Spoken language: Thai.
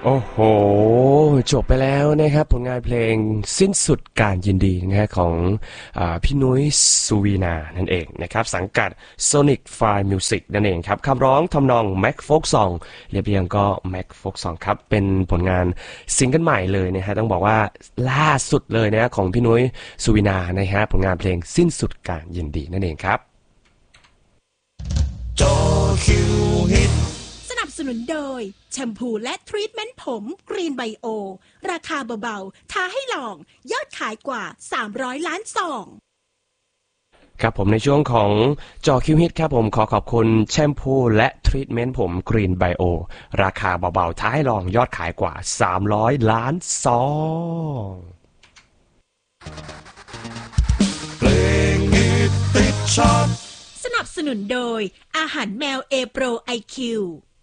โอ้โหจบไปแล้วนะครับผลงานเพลงสิ้นสุดการยินดีนะฮะของพี่นุ้ยสุวีนานั่นเองนะครับสังกัด Sonic Fire Music นั่นเองครับคำร้องทำนอง Mac Folk Song เรียบเรียงก็ Mac Folk Song ครับเป็นผลงานซิงเกิลใหม่เลยนะฮะต้องบอกว่าล่าสุดเลยนะของพี่นุ้ยสุวีนานะฮะผลงานเพลงสิ้นสุดการยินดีนั่นเองครับจอคิวฮิตสนับสนุนโดยแชมพูและทรีทเมนต์ผมกรีนไบโอราคาเบาๆท้าให้ลองยอดขายกว่า300ล้านซองครับผมในช่วงของจอคิวฮิตครับผมขอขอบคุณแชมพูและทรีทเมนต์ผมกรีนไบโอราคาเบาๆท้าให้ลองยอดขายกว่า300ล้านซองเพลงฮิตติดชาร์ตสนับสนุนโดยอาหารแมวเอโปรไอคิว